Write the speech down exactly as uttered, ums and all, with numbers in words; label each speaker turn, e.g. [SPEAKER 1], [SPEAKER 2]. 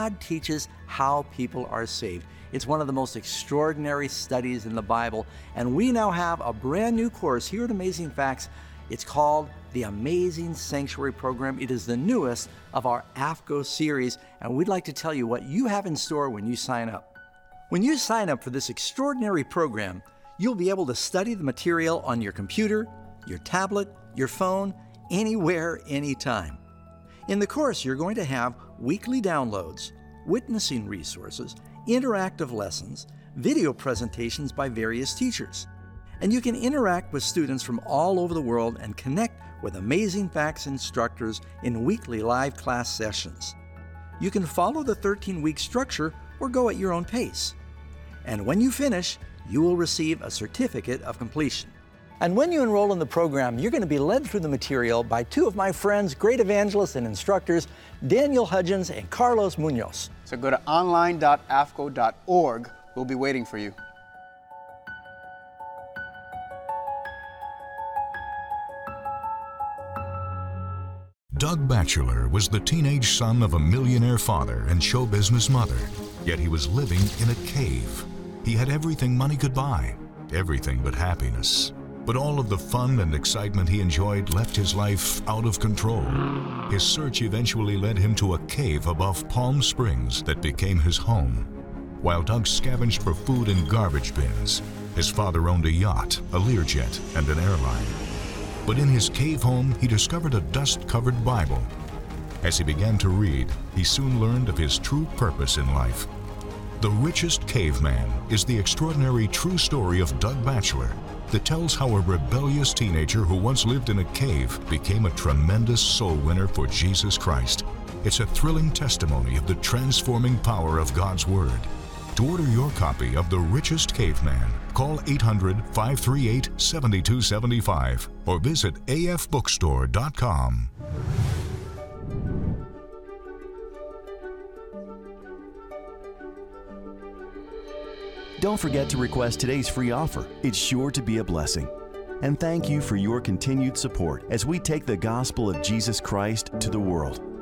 [SPEAKER 1] God teaches how people are saved. It's one of the most extraordinary studies in the Bible, and we now have a brand new course here at Amazing Facts. It's called the Amazing Sanctuary Program. It is the newest of our A F C O series, and we'd like to tell you what you have in store when you sign up. When you sign up for this extraordinary program, you'll be able to study the material on your computer, your tablet, your phone, anywhere, anytime. In the course, you're going to have weekly downloads, witnessing resources, interactive lessons, video presentations by various teachers. And you can interact with students from all over the world and connect with Amazing Facts instructors in weekly live class sessions. You can follow the thirteen-week structure or go at your own pace. And when you finish, you will receive a certificate of completion. And when you enroll in the program, you're going to be led through the material by two of my friends, great evangelists and instructors, Daniel Hudgens and Carlos Munoz.
[SPEAKER 2] So go to online dot A F C O dot org. We'll be waiting for you.
[SPEAKER 3] Doug Batchelor was the teenage son of a millionaire father and show business mother, yet he was living in a cave. He had everything money could buy, everything but happiness. But all of the fun and excitement he enjoyed left his life out of control. His search eventually led him to a cave above Palm Springs that became his home. While Doug scavenged for food in garbage bins, his father owned a yacht, a Learjet, and an airline. But in his cave home, he discovered a dust-covered Bible. As he began to read, he soon learned of his true purpose in life. The Richest Caveman is the extraordinary true story of Doug Batchelor that tells how a rebellious teenager who once lived in a cave became a tremendous soul winner for Jesus Christ. It's a thrilling testimony of the transforming power of God's Word. To order your copy of The Richest Caveman, call eight hundred, five three eight, seven two seven five or visit A F bookstore dot com.
[SPEAKER 4] Don't forget to request today's free offer. It's sure to be a blessing. And thank you for your continued support as we take the gospel of Jesus Christ to the world.